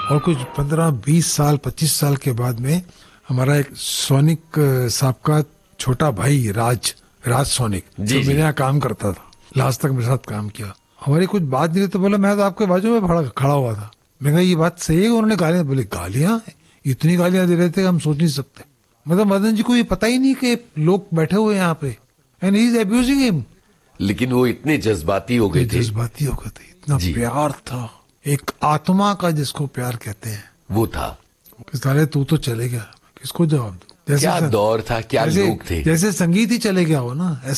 और कुछ 15-20 साल 25 साल के बाद में हमारा एक सोनिक साहब का छोटा भाई राज सोनिक जो मेरे यहाँ काम करता था, लास्ट तक मेरे साथ काम किया, हमारी कुछ बात नहीं तो बोला मैं तो आपके बाजू में खड़ा हुआ था। मैं कहा ये बात सही है? उन्होंने गालियां, बोले गालियां, इतनी गालियां दे रहे थे हम सोच नहीं सकते। मतलब मदन जी को ये पता ही नहीं कि लोग बैठे हुए हैं यहाँ पे and he is abusing him. लेकिन वो इतने जज्बाती हो गए थे, इतना प्यार था, एक आत्मा का जिसको प्यार कहते हैं वो था। साले तू तो चले गया, किसको जवाब दूं? क्या दौर था, क्या लोग थे। जैसे संगीत ही चले गया हो ना।